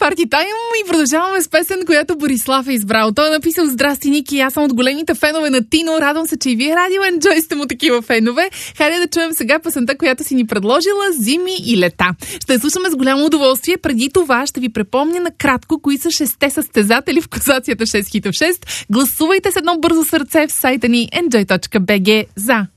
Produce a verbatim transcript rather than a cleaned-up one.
Парти Тайм и продължаваме с песен, която Борислав е избрал. Той е написал: "Здрасти, Ники, аз съм от големите фенове на Тино. Радвам се, че и вие Радио Енджой сте му такива фенове. Хайде да чуем сега песента, която си ни предложила, Зими и лета." Ще я слушаме с голямо удоволствие. Преди това ще ви припомня накратко кои са шесте състезатели в класацията шест хита в шест. Гласувайте с едно бързо сърце в сайта ни енджой точка би джи за